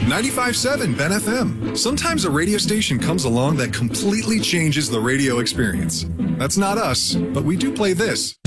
95.7 Ben FM. Sometimes a radio station comes along that completely changes the radio experience. That's not us, but we do play this.